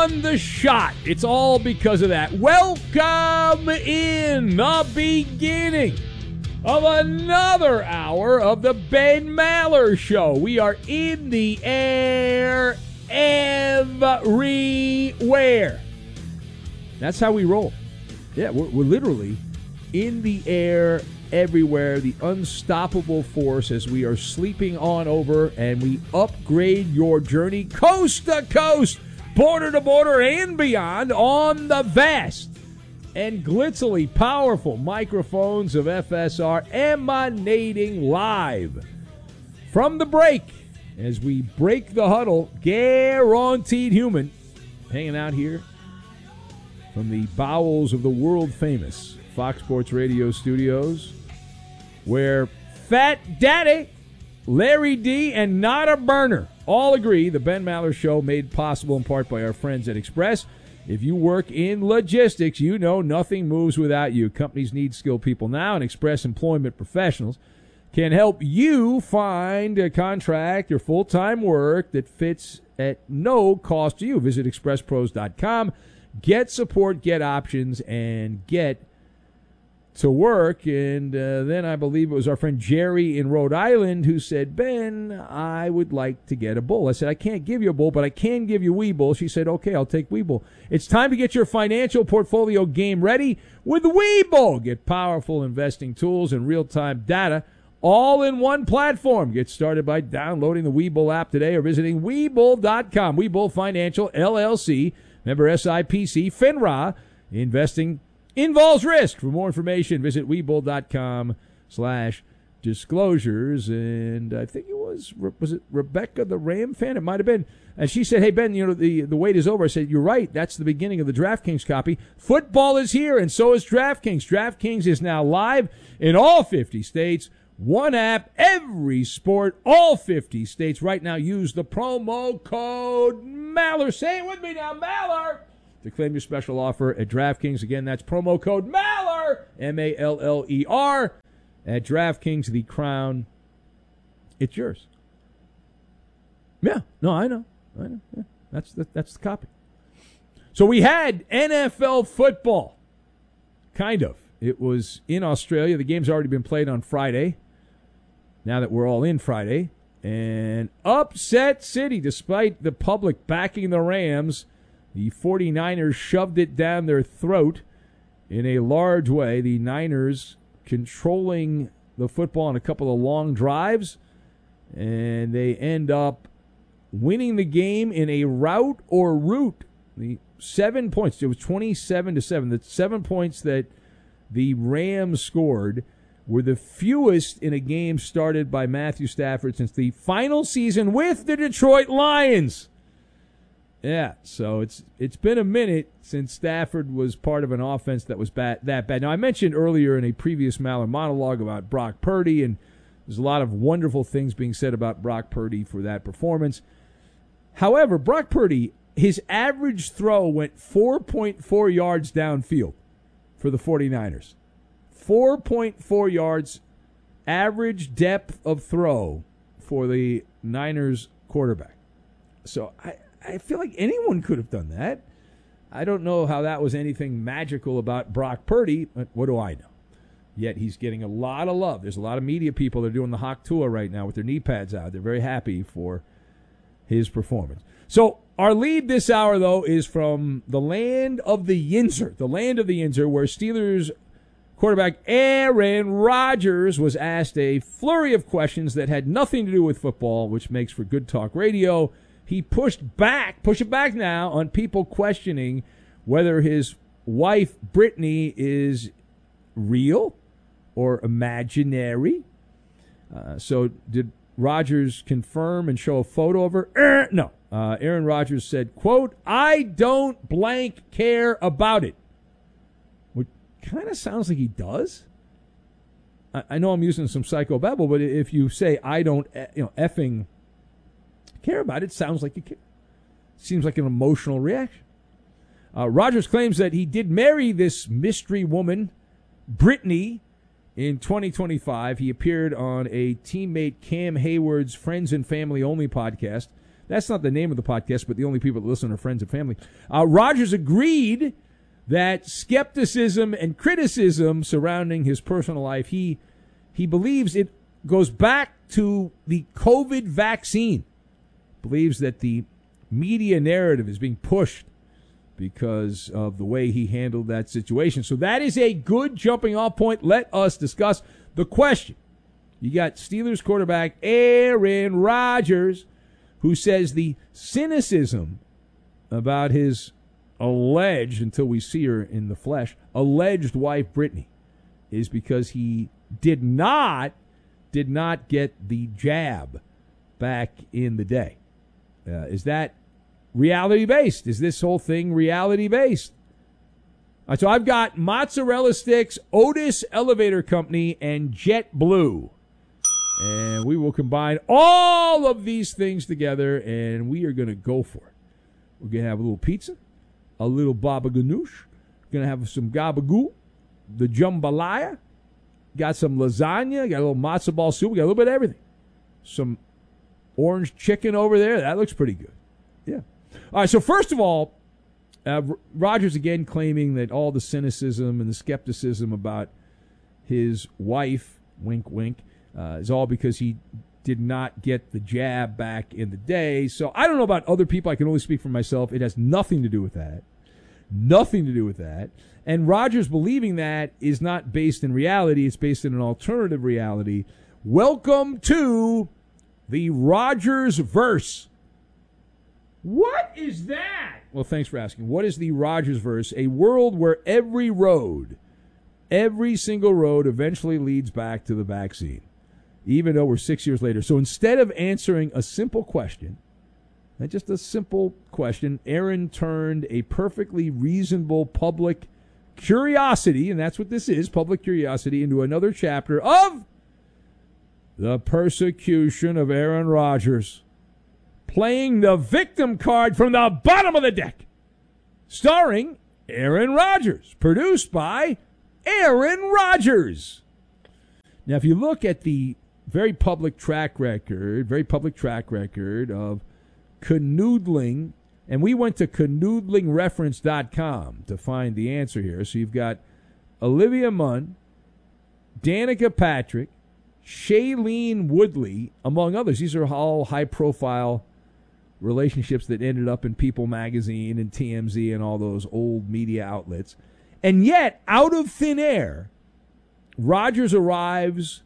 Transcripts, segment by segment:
on the shot. It's all because of that. Welcome in the beginning of another hour of the Ben Maller Show. We are in the air everywhere. That's how we roll. Yeah, we're literally in the air everywhere, the unstoppable force as we are sleeping on over and we upgrade your journey coast to coast, border to border, and beyond on the vast and glitzily powerful microphones of FSR, emanating live from the break as we break the huddle. Guaranteed human hanging out here from the bowels of the world-famous Fox Sports Radio studios, where Fat Daddy, Larry D, and Not a Burner all agree the Ben Maller Show made possible in part by our friends at Express. If you work in logistics, you know nothing moves without you. Companies need skilled people now, and Express Employment Professionals can help you find a contract or full-time work that fits at no cost to you. Visit expresspros.com. Get support, get options, and get to work. And then I believe it was our friend Jerry in Rhode Island who said, Ben, I would like to get a bull. I said, I can't give you a bull, but I can give you Webull. She said, okay, I'll take Webull. It's time to get your financial portfolio game ready with Webull. Get powerful investing tools and real-time data all in one platform. Get started by downloading the Webull app today or visiting Webull.com. Webull Financial, LLC, member SIPC, FINRA. Investing involves risk. For more information, visit Webull.com/disclosures. And I think it was it Rebecca, the Ram fan? It might have been. And she said, hey, Ben, you know, the wait is over. I said, you're right. That's the beginning of the DraftKings copy. Football is here, and so is DraftKings. DraftKings is now live in all 50 states. One app, every sport, all 50 states. Right now, use the promo code Maller. Say it with me now, Maller, to claim your special offer at DraftKings. Again, that's promo code Maller, M-A-L-L-E-R, at DraftKings. The crown, it's yours. Yeah, no, I know. Yeah, that's the copy. So we had NFL football, kind of. It was in Australia. The game's already been played on Friday, now that we're all in Friday. And upset city, despite the public backing the Rams, the 49ers shoved it down their throat in a large way. The Niners controlling the football on a couple of long drives, and they end up winning the game in a rout or route. The 7 points, it was 27-7. The 7 points that the Rams scored were the fewest in a game started by Matthew Stafford since the final season with the Detroit Lions. Yeah, so it's been a minute since Stafford was part of an offense that was that bad. Now, I mentioned earlier in a previous Maller monologue about Brock Purdy, and there's a lot of wonderful things being said about Brock Purdy for that performance. However, Brock Purdy, his average throw went 4.4 yards downfield for the 49ers. 4.4 yards average depth of throw for the Niners quarterback. So I feel like anyone could have done that. I don't know how that was anything magical about Brock Purdy, but what do I know? Yet he's getting a lot of love. There's a lot of media people that are doing the Hawk tour right now with their knee pads out. They're very happy for his performance. So our lead this hour, though, is from the land of the Yinzer. The land of the Yinzer, where Steelers quarterback Aaron Rodgers was asked a flurry of questions that had nothing to do with football, which makes for good talk radio. He push it back now on people questioning whether his wife, Brittany, is real or imaginary. So did Rodgers confirm and show a photo of her? No. Aaron Rodgers said, quote, I don't blank care about it. Which kind of sounds like he does. I know I'm using some psychobabble, but if you say I don't effing care about it, sounds like you care. Seems like an emotional reaction. Rodgers claims that he did marry this mystery woman, Brittany, in 2025. He appeared on a teammate Cam Hayward's Friends and Family Only podcast. That's not the name of the podcast, but the only people that listen are friends and family. Rogers agreed that skepticism and criticism surrounding his personal life, he believes it goes back to the COVID vaccine. Believes that the media narrative is being pushed because of the way he handled that situation. So that is a good jumping off point. Let us discuss the question. You got Steelers quarterback Aaron Rodgers, who says the cynicism about his alleged, until we see her in the flesh, alleged wife Brittany is because he did not get the jab back in the day. Is that reality-based? Is this whole thing reality-based? All right, so I've got mozzarella sticks, Otis Elevator Company, and JetBlue. And we will combine all of these things together, and we are going to go for it. We're going to have a little pizza, a little baba ganoush. We're going to have some gabagoo, the jambalaya. Got some lasagna. Got a little matzo ball soup. We got a little bit of everything. Some orange chicken over there. That looks pretty good. Yeah. All right, so first of all, Rodgers again claiming that all the cynicism and the skepticism about his wife, wink, wink, is all because he did not get the jab back in the day. So I don't know about other people. I can only speak for myself. It has nothing to do with that. Nothing to do with that. And Rodgers believing that is not based in reality. It's based in an alternative reality. Welcome to the Rodgers verse. What is that? Well, thanks for asking. What is the Rodgers verse? A world where every single road eventually leads back to the vaccine, even though we're 6 years later. So instead of answering a simple question, just a simple question, Aaron turned a perfectly reasonable public curiosity, and that's what this is, public curiosity, into another chapter of the persecution of Aaron Rodgers, playing the victim card from the bottom of the deck, starring Aaron Rodgers, produced by Aaron Rodgers. Now, if you look at the very public track record of canoodling, and we went to canoodlingreference.com to find the answer here. So you've got Olivia Munn, Danica Patrick, Shailene Woodley, among others. These are all high-profile relationships that ended up in People magazine and TMZ and all those old media outlets. And yet, out of thin air, Rodgers arrives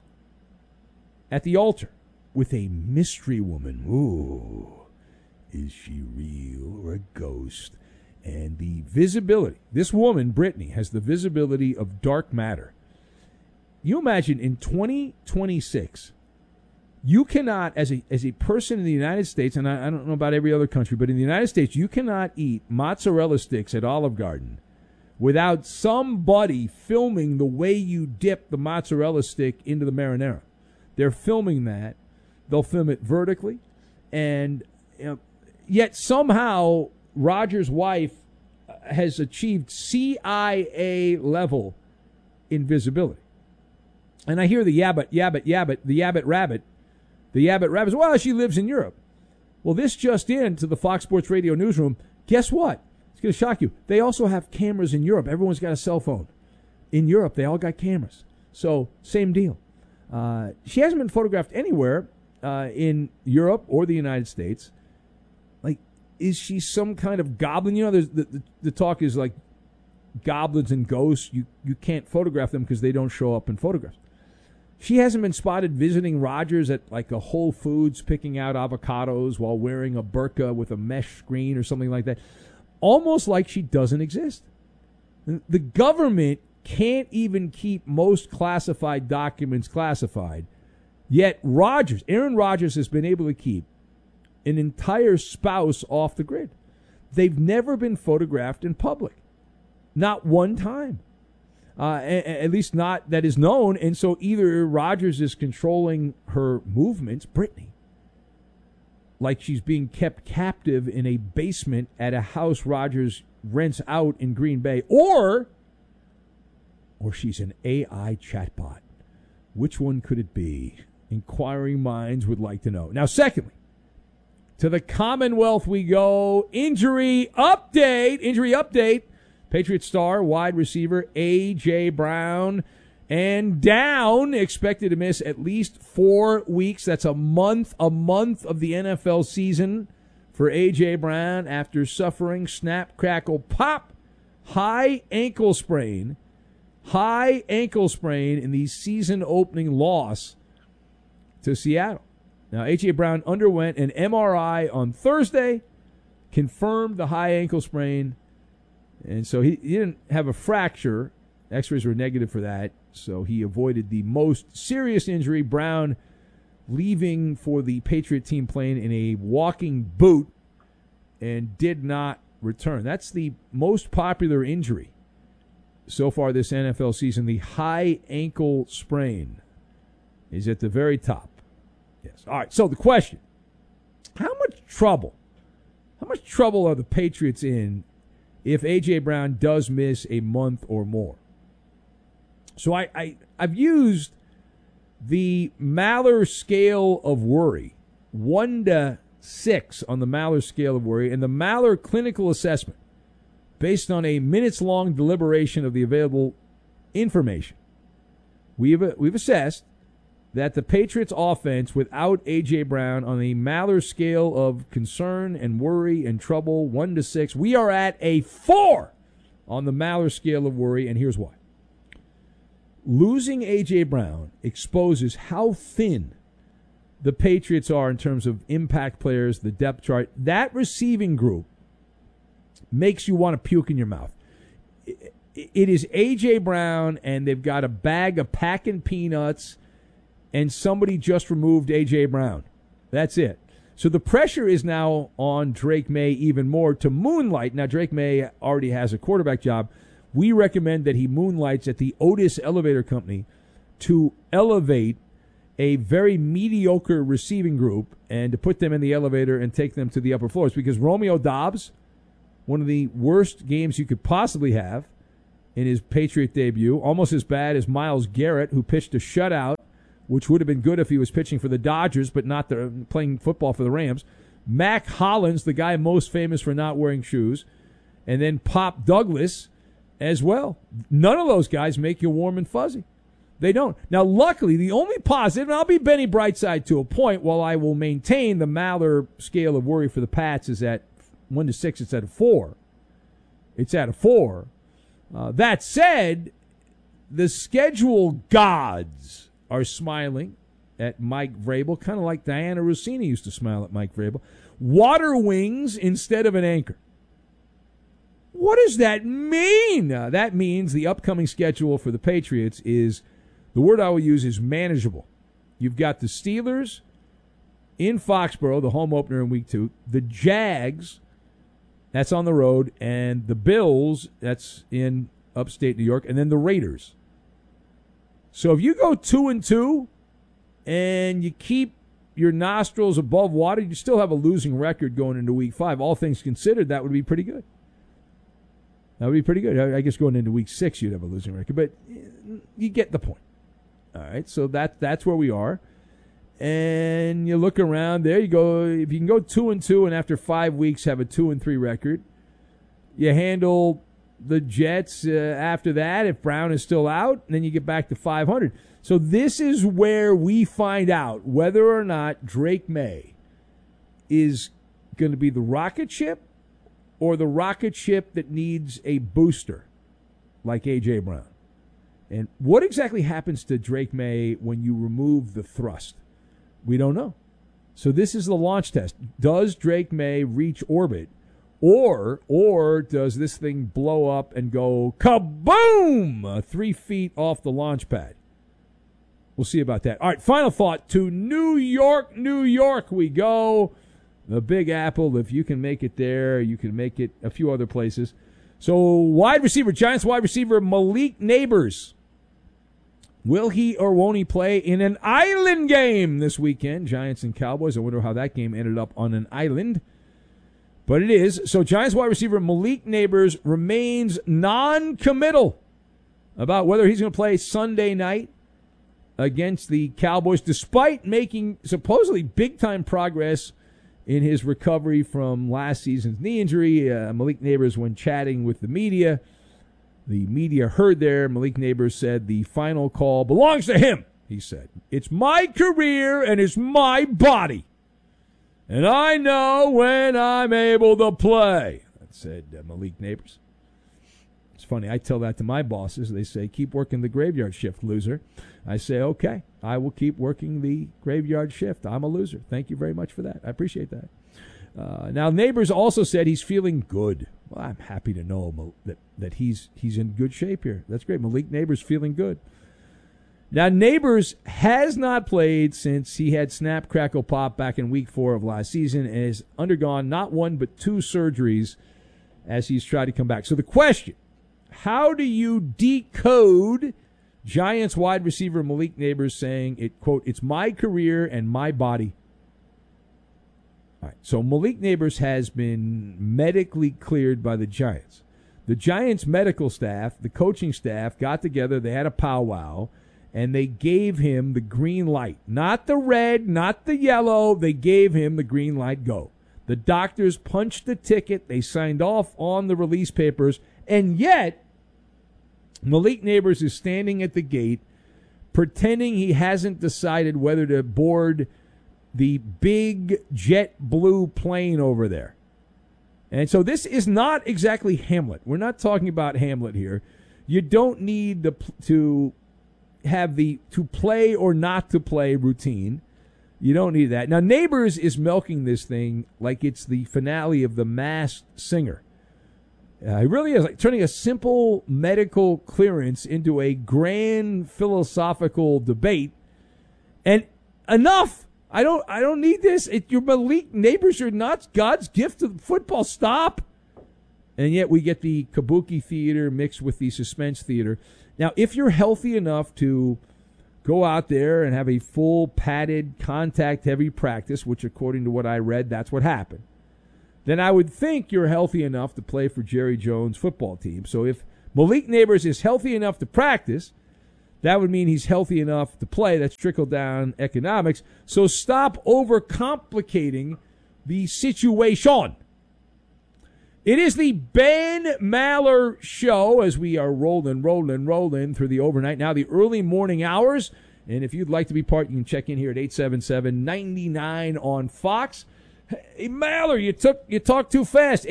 at the altar with a mystery woman. Ooh, is she real or a ghost? And the visibility. This woman, Brittany, has the visibility of dark matter. You imagine in 2026, you cannot, as a person in the United States, and I don't know about every other country, but in the United States, you cannot eat mozzarella sticks at Olive Garden without somebody filming the way you dip the mozzarella stick into the marinara. They're filming that. They'll film it vertically. And yet somehow Rodgers' wife has achieved CIA level invisibility. And I hear the Yabbit rabbit. Well, she lives in Europe. Well, this just into the Fox Sports Radio newsroom. Guess what? It's going to shock you. They also have cameras in Europe. Everyone's got a cell phone. In Europe, they all got cameras. So, same deal. She hasn't been photographed anywhere in Europe or the United States. Like, is she some kind of goblin? You know, there's the talk is like goblins and ghosts. You can't photograph them because they don't show up in photographs. She hasn't been spotted visiting Rodgers at like a Whole Foods picking out avocados while wearing a burqa with a mesh screen or something like that. Almost like she doesn't exist. The government can't even keep most classified documents classified. Yet Aaron Rodgers has been able to keep an entire spouse off the grid. They've never been photographed in public. Not one time. At least not that is known. And so either Rodgers is controlling her movements, Brittany, like she's being kept captive in a basement at a house Rodgers rents out in Green Bay, or she's an AI chatbot. Which one could it be? Inquiring minds would like to know. Now, secondly, To the Commonwealth we go. Injury update. Patriot star wide receiver A.J. Brown and down, expected to miss at least 4 weeks. That's a month of the NFL season for A.J. Brown after suffering snap, crackle, pop, high ankle sprain in the season-opening loss to Seattle. Now, A.J. Brown underwent an MRI on Thursday, confirmed the high ankle sprain, and so he didn't have a fracture. X-rays were negative for that, so he avoided the most serious injury. Brown leaving for the Patriot team plane in a walking boot and did not return. That's the most popular injury so far this NFL season. The high ankle sprain is at the very top. Yes. All right, so the question, how much trouble are the Patriots in if A.J. Brown does miss a month or more? So I've used the Maller scale of worry, 1 to 6 on the Maller scale of worry, and the Maller clinical assessment based on a minutes-long deliberation of the available information. We've assessed that the Patriots offense without A.J. Brown on the Maller scale of concern and worry and trouble, 1 to 6, we are at a 4 on the Maller scale of worry, and here's why. Losing A.J. Brown exposes how thin the Patriots are in terms of impact players, the depth chart. That receiving group makes you want to puke in your mouth. It is A.J. Brown, and they've got a bag of packing peanuts, and somebody just removed A.J. Brown. That's it. So the pressure is now on Drake May even more to moonlight. Now, Drake May already has a quarterback job. We recommend that he moonlights at the Otis Elevator Company to elevate a very mediocre receiving group and to put them in the elevator and take them to the upper floors. Because Romeo Doubs, one of the worst games you could possibly have in his Patriot debut, almost as bad as Myles Garrett, who pitched a shutout, which would have been good if he was pitching for the Dodgers, but not playing football for the Rams. Mac Hollins, the guy most famous for not wearing shoes. And then Pop Douglas as well. None of those guys make you warm and fuzzy. They don't. Now, luckily, the only positive, and I'll be Benny Brightside to a point, while I will maintain the Maller scale of worry for the Pats is at 1 to 6, it's at a 4. It's at a 4. That said, the schedule gods are smiling at Mike Vrabel, kind of like Diana Rossini used to smile at Mike Vrabel. Water wings instead of an anchor. What does that mean? That means the upcoming schedule for the Patriots is, the word I will use is manageable. You've got the Steelers in Foxborough, the home opener in week 2. The Jags, that's on the road. And the Bills, that's in upstate New York. And then the Raiders. So if you go 2-2 and you keep your nostrils above water, you still have a losing record going into week 5. All things considered, that would be pretty good. That would be pretty good. I guess going into week 6, you'd have a losing record. But you get the point. All right, so that's where we are. And you look around, there you go. If you can go 2-2 and after 5 weeks have a 2-3 record, you handle the Jets after that if Brown is still out, and then you get back to 500. So this is where we find out whether or not Drake May is going to be the rocket ship or the rocket ship that needs a booster like A.J. Brown. And what exactly happens to Drake May when you remove the thrust? We don't know. So this is the launch test. Does Drake May reach orbit? Or does this thing blow up and go kaboom 3 feet off the launch pad? We'll see about that. All right, final thought. To New York, New York we go. The Big Apple, if you can make it there, you can make it a few other places. So Giants wide receiver Malik Neighbors. Will he or won't he play in an island game this weekend? Giants and Cowboys. I wonder how that game ended up on an island. But it is. So Giants wide receiver Malik Neighbors remains non-committal about whether he's going to play Sunday night against the Cowboys, despite making supposedly big-time progress in his recovery from last season's knee injury. Malik Nabers, when chatting with the media heard there, Malik Nabers said the final call belongs to him, he said. It's my career and it's my body. And I know when I'm able to play, said Malik Nabers. It's funny, I tell that to my bosses. They say, keep working the graveyard shift, loser. I say, okay, I will keep working the graveyard shift. I'm a loser. Thank you very much for that. I appreciate that. Now, Nabers also said he's feeling good. Well, I'm happy to know that he's in good shape here. That's great. Malik Nabers feeling good. Now, Nabers has not played since he had snap, crackle, pop back in week 4 of last season and has undergone not 1 but 2 surgeries as he's tried to come back. So the question, how do you decode Giants wide receiver Malik Nabers saying, quote, it's my career and my body? All right, so Malik Nabers has been medically cleared by the Giants. The Giants medical staff, the coaching staff, got together, they had a powwow, and they gave him the green light. Not the red, not the yellow, they gave him the green light, go. The doctors punched the ticket. They signed off on the release papers. And yet, Malik Nabers is standing at the gate pretending he hasn't decided whether to board the big jet blue plane over there. And so this is not exactly Hamlet. We're not talking about Hamlet here. You don't need to have the to play or not to play routine. You don't need that. Now, Nabers is milking this thing like it's the finale of The Masked Singer. He really is, like turning a simple medical clearance into a grand philosophical debate. And enough. I don't need this. Your Malik Nabers are not God's gift to football. Stop. And yet we get the kabuki theater mixed with the suspense theater. Now, if you're healthy enough to go out there and have a full padded contact-heavy practice, which according to what I read, that's what happened, then I would think you're healthy enough to play for Jerry Jones' football team. So if Malik Nabers is healthy enough to practice, that would mean he's healthy enough to play. That's trickle-down economics. So stop overcomplicating the situation. It is the Ben Maller Show as we are rolling through the overnight. Now the early morning hours. And if you'd like to be part, you can check in here at 877-99 on Fox. Hey, Maller, you talk too fast.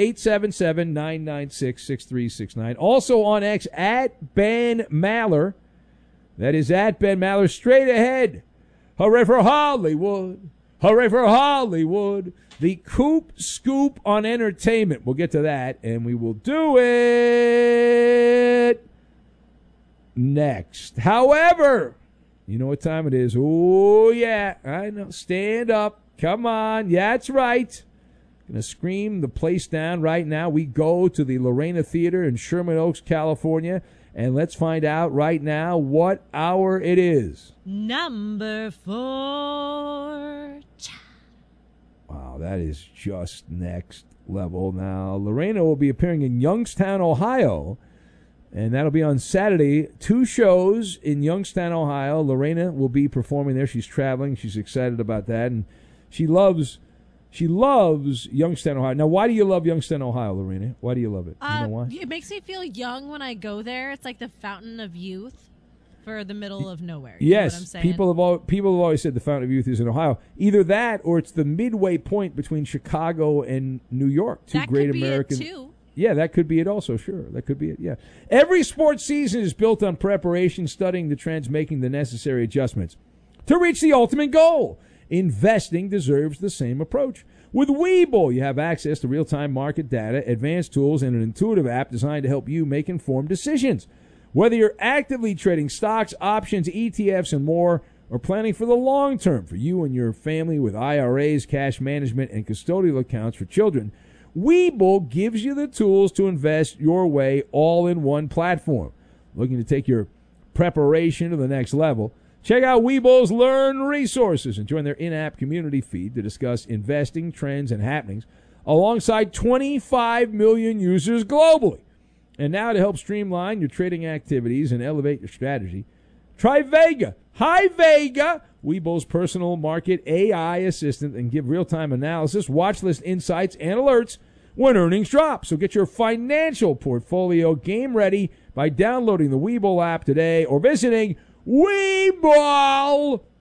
877-996-6369. Also on X at Ben Maller. That is at Ben Maller. Straight ahead. Hooray for Hollywood. Hooray for Hollywood. The Coop Scoop on entertainment. We'll get to that, and we will do it next. However, you know what time it is. Oh, yeah. I know. Stand up. Come on. Yeah, that's right. Going to scream the place down right now. We go to the Lorena Theater in Sherman Oaks, California, and let's find out right now what hour it is. Number 4. Wow, that is just next level. Now, Lorena will be appearing in Youngstown, Ohio, and that'll be on Saturday. 2 shows in Youngstown, Ohio. Lorena will be performing there. She's traveling. She's excited about that, and she loves Youngstown, Ohio. Now, why do you love Youngstown, Ohio, Lorena? Why do you love it? You know why? It makes me feel young when I go there. It's like the fountain of youth for the middle of nowhere. You know what I'm saying? people have always said the fountain of youth is in Ohio. Either that, or it's the midway point between Chicago and New York. Two great American. That could be it too. Yeah, that could be it also. Sure, that could be it. Yeah, every sports season is built on preparation, studying the trends, making the necessary adjustments to reach the ultimate goal. Investing deserves the same approach. With Webull, you have access to real-time market data, advanced tools, and an intuitive app designed to help you make informed decisions. Whether you're actively trading stocks, options, ETFs, and more, or planning for the long term for you and your family with IRAs, cash management, and custodial accounts for children, Webull gives you the tools to invest your way all in one platform. Looking to take your preparation to the next level? Check out Webull's Learn resources and join their in-app community feed to discuss investing trends and happenings alongside 25 million users globally. And now to help streamline your trading activities and elevate your strategy, Try Vega. Hi, Vega. Webull's personal market AI assistant and give real-time analysis, watch list insights, and alerts when earnings drop. So get your financial portfolio game ready by downloading the Webull app today or visiting Webull.com.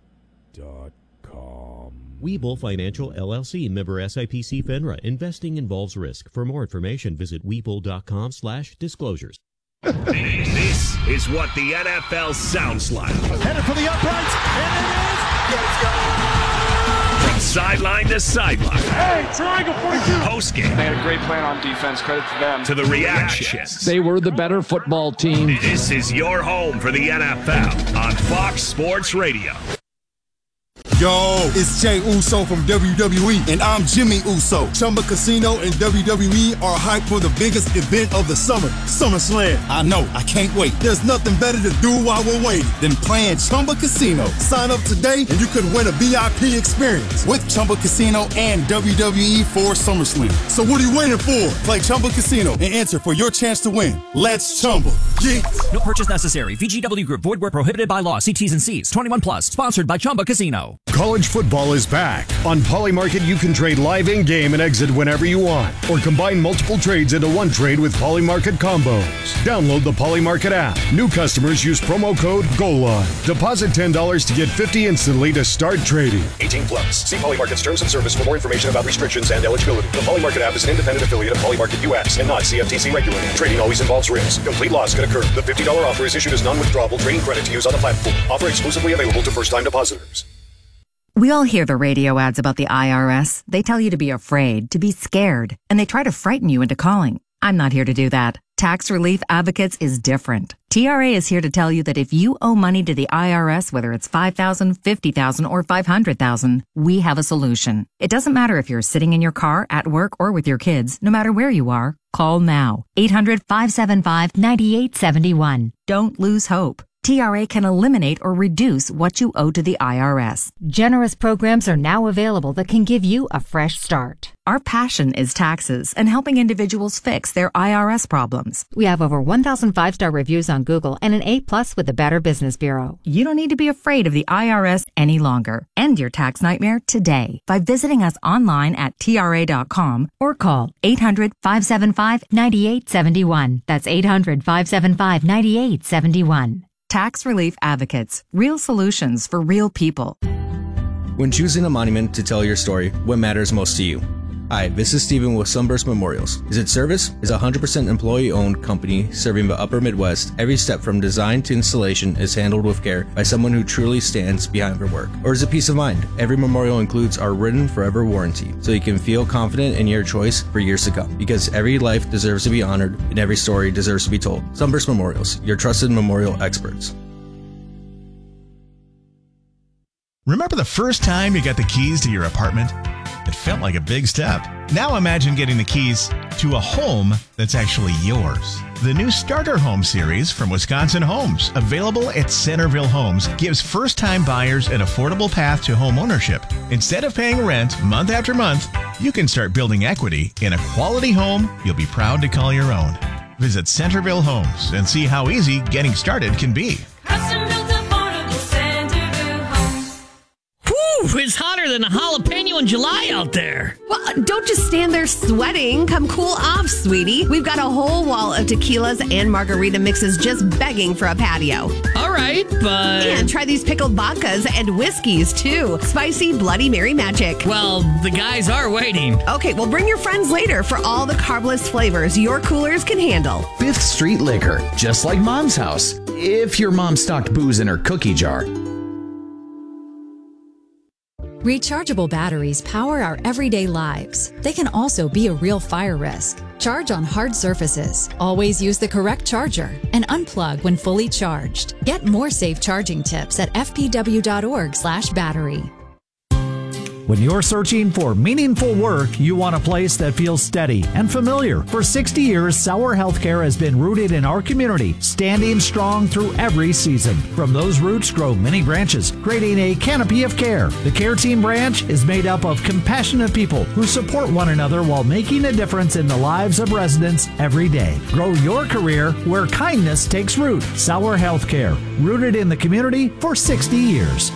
Webull Financial LLC, member SIPC FINRA. Investing involves risk. For more information, visit Webull.com/disclosures. This is what the NFL sounds like. Headed for the uprights, and it is. Let's go! From sideline to sideline. Hey, triangle 42. Post game. They had a great plan on defense. Credit to them. To the reactions. They were the better football team. This is your home for the NFL on Fox Sports Radio. Yo, it's Jay Uso from WWE, and I'm Jimmy Uso. Chumba Casino and WWE are hyped for the biggest event of the summer, SummerSlam. I know, I can't wait. There's nothing better to do while we're waiting than playing Chumba Casino. Sign up today, and you could win a VIP experience with Chumba Casino and WWE for SummerSlam. So what are you waiting for? Play Chumba Casino and enter for your chance to win. Let's Chumba. Yeah. No purchase necessary. VGW Group. Void where prohibited by law. See T's and C's. 21 plus. Sponsored by Chumba Casino. College football is back. On Polymarket, you can trade live in-game and exit whenever you want, or combine multiple trades into one trade with Polymarket combos. Download the Polymarket app. New customers use promo code GOLIVE. Deposit $10 to get $50 instantly to start trading. 18 plus. See Polymarket's terms of service for more information about restrictions and eligibility. The Polymarket app is an independent affiliate of Polymarket US and not CFTC regulated. Trading always involves risk. Complete loss can occur. The $50 offer is issued as non-withdrawable trading credit to use on the platform. Offer exclusively available to first-time depositors. We all hear the radio ads about the IRS. They tell you to be afraid, to be scared, and they try to frighten you into calling. I'm not here to do that. Tax Relief Advocates is different. TRA is here to tell you that if you owe money to the IRS, whether it's $5,000, $50,000, or $500,000, we have a solution. It doesn't matter if you're sitting in your car, at work, or with your kids. No matter where you are, call now. 800-575-9871. Don't lose hope. TRA can eliminate or reduce what you owe to the IRS. Generous programs are now available that can give you a fresh start. Our passion is taxes and helping individuals fix their IRS problems. We have over 1,000 5-star reviews on Google and an A+ with the Better Business Bureau. You don't need to be afraid of the IRS any longer. End your tax nightmare today by visiting us online at TRA.com or call 800-575-9871. That's 800-575-9871. Tax Relief Advocates. Real solutions for real people. When choosing a monument to tell your story, what matters most to you? Hi, this is Steven with Sunburst Memorials. Is it service? Is a 100% employee-owned company serving the upper Midwest. Every step from design to installation is handled with care by someone who truly stands behind their work. Or is it peace of mind? Every memorial includes our written forever warranty, so you can feel confident in your choice for years to come. Because every life deserves to be honored and every story deserves to be told. Sunburst Memorials, your trusted memorial experts. Remember the first time you got the keys to your apartment? It felt like a big step. Now imagine getting the keys to a home that's actually yours. The new Starter Home series from Wisconsin Homes, available at Centerville Homes, gives first-time buyers an affordable path to home ownership. Instead of paying rent month after month, you can start building equity in a quality home you'll be proud to call your own. Visit Centerville Homes and see how easy getting started can be. It's hotter than a jalapeno in July out there. Well, don't just stand there sweating. Come cool off, sweetie. We've got a whole wall of tequilas and margarita mixes just begging for a patio. All right, but... And try these pickled vodkas and whiskeys, too. Spicy Bloody Mary magic. Well, the guys are waiting. Okay, well, bring your friends later for all the carbless flavors your coolers can handle. 5th Street Liquor, just like Mom's house. If your mom stocked booze in her cookie jar. Rechargeable batteries power our everyday lives. They can also be a real fire risk. Charge on hard surfaces. Always use the correct charger and unplug when fully charged. Get more safe charging tips at fpw.org/battery. When you're searching for meaningful work, you want a place that feels steady and familiar. For 60 years, Sauer Healthcare has been rooted in our community, standing strong through every season. From those roots grow many branches, creating a canopy of care. The Care Team branch is made up of compassionate people who support one another while making a difference in the lives of residents every day. Grow your career where kindness takes root. Sauer Healthcare, rooted in the community for 60 years.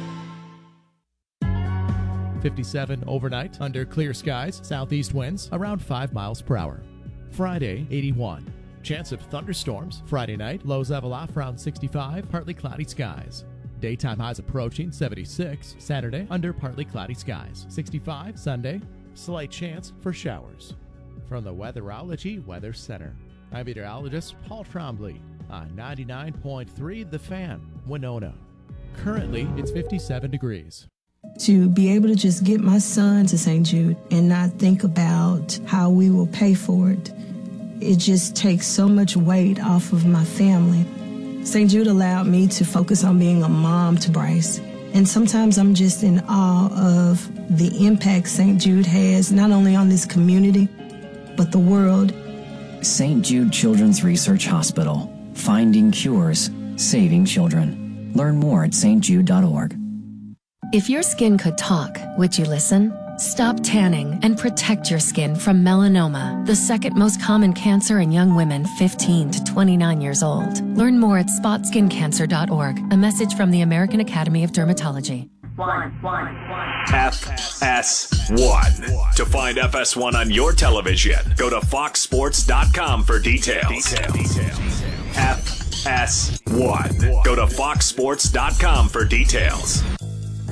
57 overnight under clear skies, southeast winds around 5 miles per hour. Friday, 81. Chance of thunderstorms. Friday night, lows level off around 65, partly cloudy skies. Daytime highs approaching 76. Saturday, under partly cloudy skies. 65. Sunday, slight chance for showers. From the Weatherology Weather Center, I'm meteorologist Paul Trombley on 99.3 The Fan, Winona. Currently, it's 57 degrees. To be able to just get my son to St. Jude and not think about how we will pay for it, it just takes so much weight off of my family. St. Jude allowed me to focus on being a mom to Bryce. And sometimes I'm just in awe of the impact St. Jude has, not only on this community, but the world. St. Jude Children's Research Hospital. Finding cures, saving children. Learn more at stjude.org. If your skin could talk, would you listen? Stop tanning and protect your skin from melanoma, the second most common cancer in young women 15 to 29 years old. Learn more at spotskincancer.org. A message from the American Academy of Dermatology. FS1. To find FS1 on your television, go to foxsports.com for details. FS1. Go to foxsports.com for details.